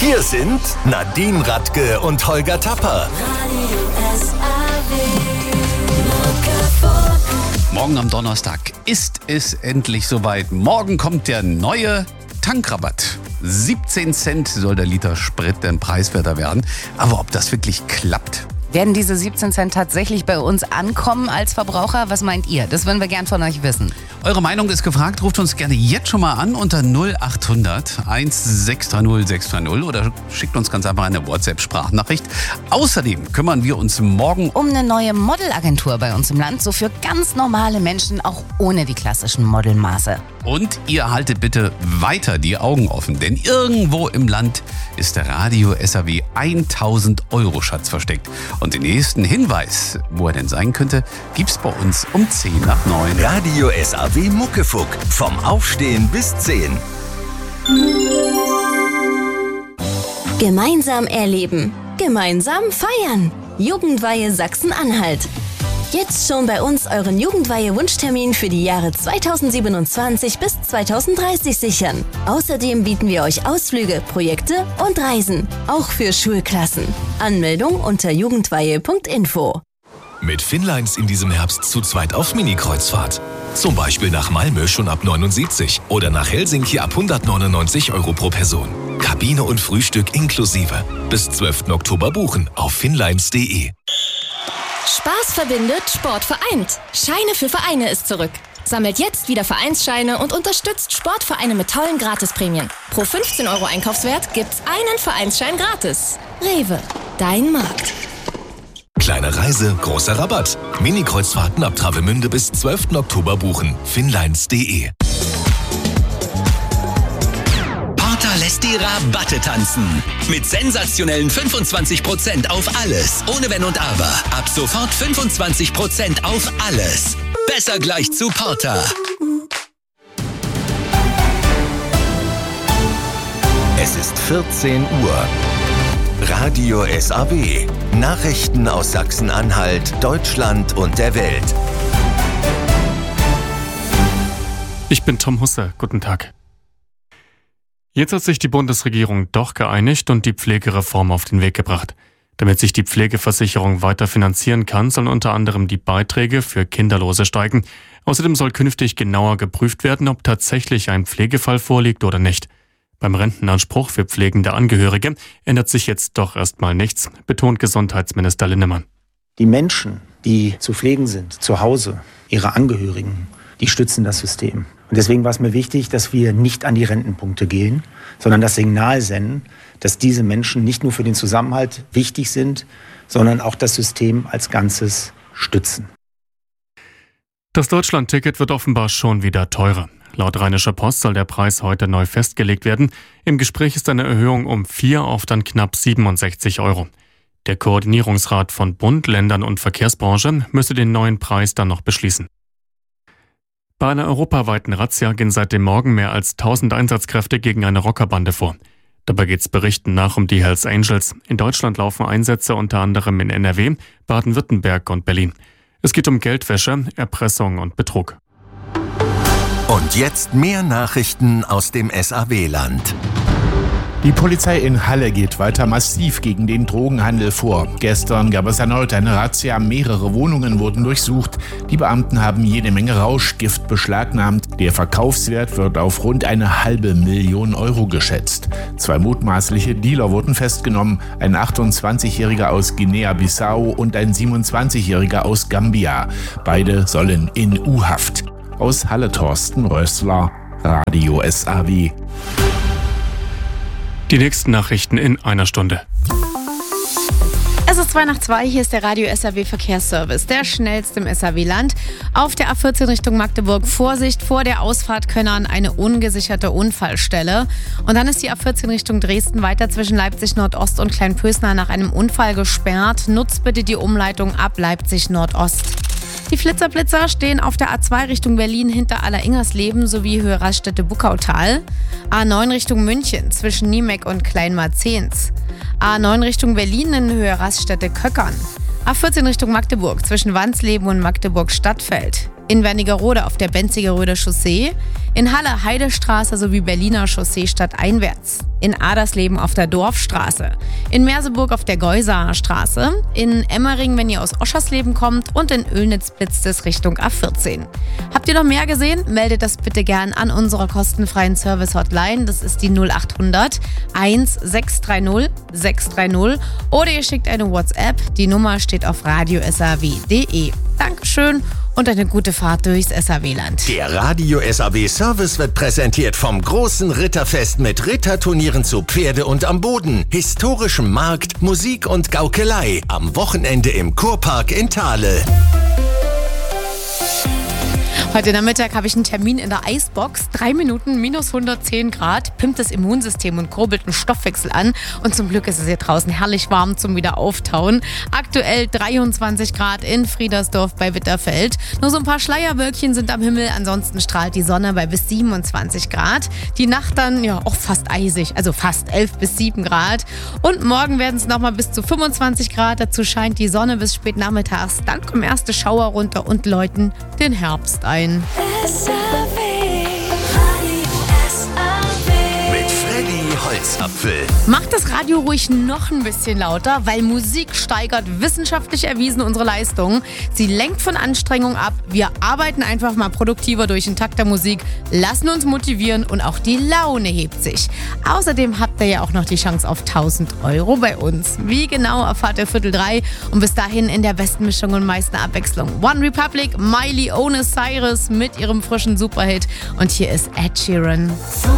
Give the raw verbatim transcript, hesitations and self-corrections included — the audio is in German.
Hier sind Nadine Radke und Holger Tapper. Morgen am Donnerstag ist es endlich soweit. Morgen kommt der neue Tankrabatt. siebzehn Cent soll der Liter Sprit denn preiswerter werden. Aber ob das wirklich klappt? Werden diese siebzehn Cent tatsächlich bei uns ankommen als Verbraucher? Was meint ihr? Das würden wir gern von euch wissen. Eure Meinung ist gefragt. Ruft uns gerne jetzt schon mal an unter null acht hundert sechs drei null sechs drei null oder schickt uns ganz einfach eine WhatsApp-Sprachnachricht. Außerdem kümmern wir uns morgen um eine neue Modelagentur bei uns im Land, so für ganz normale Menschen, auch ohne die klassischen Modelmaße. Und ihr haltet bitte weiter die Augen offen, denn irgendwo im Land ist der Radio S A W tausend Euro Schatz versteckt. Und den nächsten Hinweis, wo er denn sein könnte, gibt's bei uns um zehn nach neun. Radio S A W Muckefuck. Vom Aufstehen bis zehn. Gemeinsam erleben. Gemeinsam feiern. Jugendweihe Sachsen-Anhalt. Jetzt schon bei uns euren Jugendweihe-Wunschtermin für die Jahre zweitausendsiebenundzwanzig bis zweitausenddreißig sichern. Außerdem bieten wir euch Ausflüge, Projekte und Reisen. Auch für Schulklassen. Anmeldung unter jugendweihe punkt info. Mit Finnlines in diesem Herbst zu zweit auf Mini-Kreuzfahrt. Zum Beispiel nach Malmö schon ab neunundsiebzig oder nach Helsinki ab hundertneunundneunzig Euro pro Person. Kabine und Frühstück inklusive. Bis zwölften Oktober buchen auf finnlines punkt de. Spaß verbindet, Sport vereint. Scheine für Vereine ist zurück. Sammelt jetzt wieder Vereinsscheine und unterstützt Sportvereine mit tollen Gratisprämien. Pro fünfzehn Euro Einkaufswert gibt's einen Vereinsschein gratis. Rewe, dein Markt. Kleine Reise, großer Rabatt. Mini-Kreuzfahrten ab Travemünde bis zwölften Oktober buchen. finnlines punkt de. Porter lässt die Rabatte tanzen. Mit sensationellen fünfundzwanzig Prozent auf alles. Ohne Wenn und Aber. Ab sofort fünfundzwanzig Prozent auf alles. Besser gleich zu Porter. Es ist vierzehn Uhr. Radio S A W. Nachrichten aus Sachsen-Anhalt, Deutschland und der Welt. Ich bin Tom Husse. Guten Tag. Jetzt hat sich die Bundesregierung doch geeinigt und die Pflegereform auf den Weg gebracht. Damit sich die Pflegeversicherung weiter finanzieren kann, sollen unter anderem die Beiträge für Kinderlose steigen. Außerdem soll künftig genauer geprüft werden, ob tatsächlich ein Pflegefall vorliegt oder nicht. Beim Rentenanspruch für pflegende Angehörige ändert sich jetzt doch erstmal nichts, betont Gesundheitsminister Linnemann. Die Menschen, die zu pflegen sind, zu Hause, ihre Angehörigen, die stützen das System. Und deswegen war es mir wichtig, dass wir nicht an die Rentenpunkte gehen, sondern das Signal senden, dass diese Menschen nicht nur für den Zusammenhalt wichtig sind, sondern auch das System als Ganzes stützen. Das Deutschland-Ticket wird offenbar schon wieder teurer. Laut Rheinischer Post soll der Preis heute neu festgelegt werden. Im Gespräch ist eine Erhöhung um vier auf dann knapp siebenundsechzig Euro. Der Koordinierungsrat von Bund, Ländern und Verkehrsbranche müsse den neuen Preis dann noch beschließen. Bei einer europaweiten Razzia gehen seit dem Morgen mehr als tausend Einsatzkräfte gegen eine Rockerbande vor. Dabei geht es Berichten nach um die Hells Angels. In Deutschland laufen Einsätze unter anderem in N R W, Baden-Württemberg und Berlin. Es geht um Geldwäsche, Erpressung und Betrug. Und jetzt mehr Nachrichten aus dem S A W-Land. Die Polizei in Halle geht weiter massiv gegen den Drogenhandel vor. Gestern gab es erneut eine Razzia, mehrere Wohnungen wurden durchsucht. Die Beamten haben jede Menge Rauschgift beschlagnahmt. Der Verkaufswert wird auf rund eine halbe Million Euro geschätzt. Zwei mutmaßliche Dealer wurden festgenommen, ein achtundzwanzigjähriger aus Guinea-Bissau und ein siebenundzwanzigjähriger aus Gambia. Beide sollen in U-Haft. Aus Halle Thorsten Rössler, Radio S A W. Die nächsten Nachrichten in einer Stunde. Es ist zwei nach zwei, hier ist der Radio S A W Verkehrsservice, der schnellste im S A W-Land. Auf der A vierzehn Richtung Magdeburg, Vorsicht, vor der Ausfahrt Könnern eine ungesicherte Unfallstelle. Und dann ist die A vierzehn Richtung Dresden weiter zwischen Leipzig Nordost und Kleinpösnar nach einem Unfall gesperrt. Nutzt bitte die Umleitung ab Leipzig Nordost. Die Flitzerblitzer stehen auf der A zwei Richtung Berlin hinter Aller-Ingersleben sowie Höhe Raststätte-Buckautal. A neun Richtung München zwischen Niemeck und Kleinmarzens. A neun Richtung Berlin in Höhe Raststätte Köckern. A vierzehn Richtung Magdeburg zwischen Wansleben und Magdeburg-Stadtfeld. in Wernigerode auf der Benzigeröder Chaussee, in Halle Heidestraße sowie Berliner Chaussee stadteinwärts, in Adersleben auf der Dorfstraße, in Merseburg auf der Geusaer Straße, in Emmering, wenn ihr aus Oschersleben kommt, und in Oelnitz blitzt es Richtung A vierzehn. Habt ihr noch mehr gesehen? Meldet das bitte gern an unserer kostenfreien Service-Hotline. Das ist die null acht hundert eins sechs drei null sechs drei null oder ihr schickt eine WhatsApp. Die Nummer steht auf radio s a w punkt d e. Dankeschön und eine gute Fahrt durchs S A W-Land. Der Radio S A W-Service wird präsentiert vom großen Ritterfest mit Ritterturnieren zu Pferde und am Boden, historischem Markt, Musik und Gaukelei am Wochenende im Kurpark in Thale. Heute Nachmittag habe ich einen Termin in der Eisbox. Drei Minuten, minus hundertzehn Grad, pimmt das Immunsystem und kurbelt den Stoffwechsel an. Und zum Glück ist es hier draußen herrlich warm zum Wiederauftauen. Aktuell dreiundzwanzig Grad in Friedersdorf bei Witterfeld. Nur so ein paar Schleierwölkchen sind am Himmel. Ansonsten strahlt die Sonne bei bis siebenundzwanzig Grad. Die Nacht dann ja auch fast eisig, also fast elf bis sieben Grad. Und morgen werden es nochmal bis zu fünfundzwanzig Grad. Dazu scheint die Sonne bis spät nachmittags. Dann kommen erste Schauer runter und läuten den Herbst ein. S A W. Mit Freddy Holzapfel. Macht das Radio ruhig noch ein bisschen lauter, weil Musik steigert wissenschaftlich erwiesen unsere Leistung. Sie lenkt von Anstrengung ab. Wir arbeiten einfach mal produktiver durch den Takt der Musik, lassen uns motivieren und auch die Laune hebt sich. Außerdem habt ihr ja auch noch die Chance auf tausend Euro bei uns. Wie genau erfahrt ihr Viertel drei und bis dahin in der besten Mischung und meisten Abwechslung. One Republic, Miley, Ohne Cyrus mit ihrem frischen Superhit und hier ist Ed Sheeran.